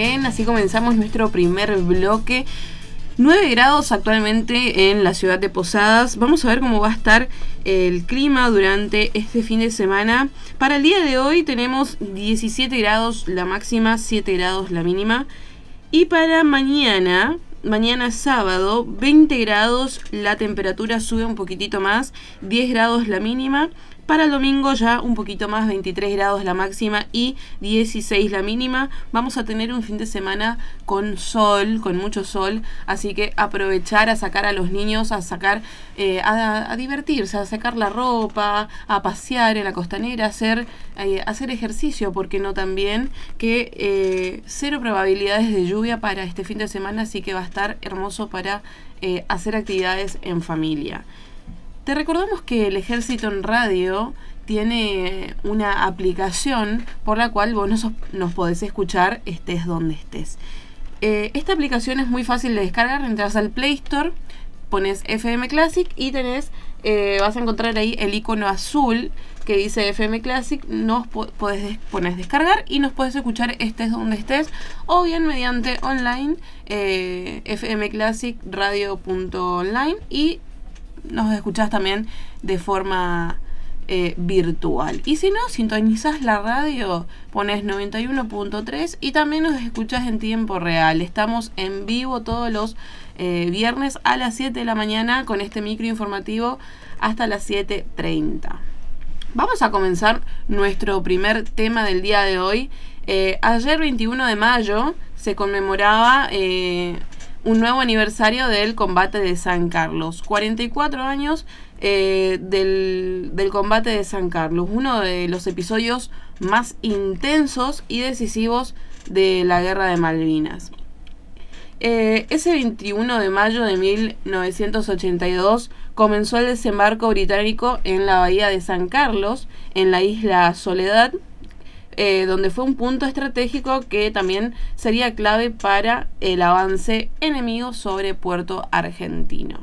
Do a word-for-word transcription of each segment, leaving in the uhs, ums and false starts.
bien, así comenzamos nuestro primer bloque. nueve grados actualmente en la ciudad de Posadas. Vamos a ver cómo va a estar el clima durante este fin de semana. Para el día de hoy tenemos diecisiete grados la máxima, siete grados la mínima. Y para mañana, mañana sábado, veinte grados, la temperatura sube un poquitito más, diez grados la mínima. Para el domingo ya un poquito más, veintitrés grados la máxima y dieciséis la mínima. Vamos a tener un fin de semana con sol, con mucho sol, así que aprovechar a sacar a los niños, a sacar, eh, a, a divertirse, a sacar la ropa, a pasear en la costanera, a hacer, eh, hacer ejercicio, porque no también, que eh, cero probabilidades de lluvia para este fin de semana, así que va a estar hermoso para eh, hacer actividades en familia. Te recordamos que el Ejército en Radio tiene una aplicación por la cual vos nos, nos podés escuchar estés donde estés. Eh, esta aplicación es muy fácil de descargar. Entras al Play Store, pones F M Classic y tenés, eh, vas a encontrar ahí el icono azul que dice F M Classic. Nos po- podés des- pones descargar y nos podés escuchar estés donde estés, o bien mediante online, eh, f m classic radio punto online, y nos escuchás también de forma eh, virtual. Y si no, sintonizás la radio, pones noventa y uno punto tres y también nos escuchás en tiempo real. Estamos en vivo todos los eh, viernes a las siete de la mañana con este micro informativo hasta las siete treinta. Vamos a comenzar nuestro primer tema del día de hoy. Eh, ayer, veintiuno de mayo, se conmemoraba Eh, un nuevo aniversario del combate de San Carlos. cuarenta y cuatro años eh, del, del combate de San Carlos. Uno de los episodios más intensos y decisivos de la Guerra de Malvinas. Eh, ese veintiuno de mayo de mil novecientos ochenta y dos comenzó el desembarco británico en la bahía de San Carlos, en la isla Soledad, Eh, donde fue un punto estratégico que también sería clave para el avance enemigo sobre Puerto Argentino.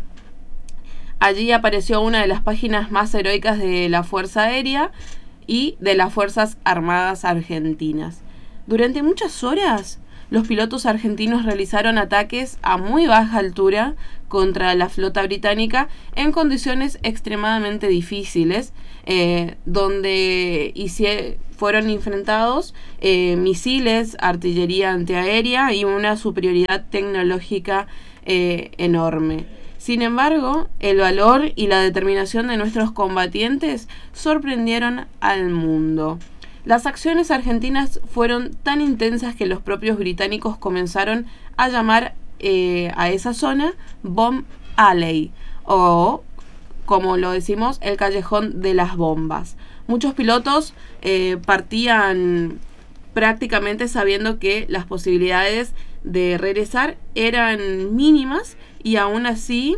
Allí apareció una de las páginas más heroicas de la Fuerza Aérea y de las Fuerzas Armadas Argentinas. Durante muchas horas, los pilotos argentinos realizaron ataques a muy baja altura contra la flota británica en condiciones extremadamente difíciles, eh, donde hicie- fueron enfrentados eh, misiles, artillería antiaérea y una superioridad tecnológica eh, enorme. Sin embargo, el valor y la determinación de nuestros combatientes sorprendieron al mundo. Las acciones argentinas fueron tan intensas que los propios británicos comenzaron a llamar eh, a esa zona Bomb Alley, o como lo decimos, el callejón de las bombas. Muchos pilotos eh, partían prácticamente sabiendo que las posibilidades de regresar eran mínimas, y aún así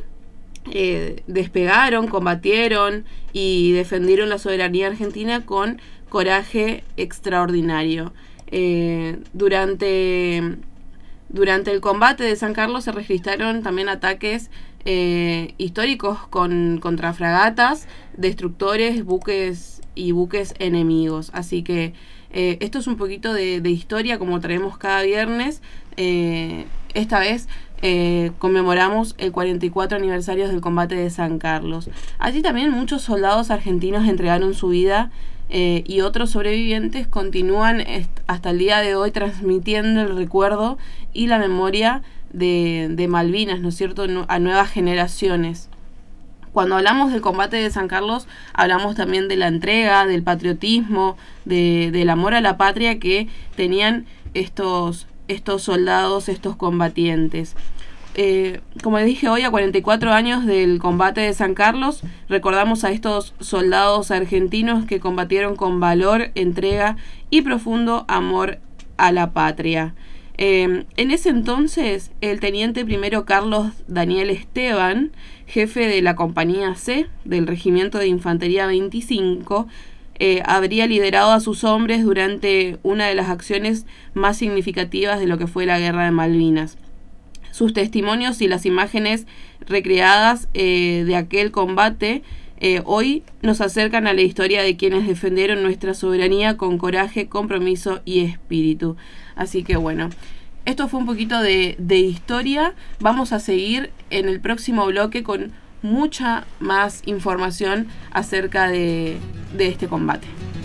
eh, despegaron, combatieron y defendieron la soberanía argentina con coraje extraordinario. Eh, durante, durante el combate de San Carlos se registraron también ataques eh, históricos con, contra fragatas, destructores, buques y buques enemigos. Así que eh, esto es un poquito de, de historia, como traemos cada viernes. Eh, esta vez eh, conmemoramos el cuarenta y cuatro aniversario del combate de San Carlos. Allí también muchos soldados argentinos entregaron su vida, eh, y otros sobrevivientes continúan est- hasta el día de hoy transmitiendo el recuerdo y la memoria de, de Malvinas, ¿no es cierto?, a nuevas generaciones. Cuando hablamos del combate de San Carlos, hablamos también de la entrega, del patriotismo, de, del amor a la patria que tenían estos, estos soldados, estos combatientes. Eh, como les dije hoy, a cuarenta y cuatro años del combate de San Carlos, recordamos a estos soldados argentinos que combatieron con valor, entrega y profundo amor a la patria. Eh, en ese entonces, el teniente primero Carlos Daniel Esteban, jefe de la compañía C del Regimiento de Infantería veinticinco, eh, habría liderado a sus hombres durante una de las acciones más significativas de lo que fue la Guerra de Malvinas. Sus testimonios y las imágenes recreadas eh, de aquel combate eh, hoy nos acercan a la historia de quienes defendieron nuestra soberanía con coraje, compromiso y espíritu. Así que bueno, Esto fue un poquito de, de historia. Vamos a seguir en el próximo bloque con mucha más información acerca de, de este combate.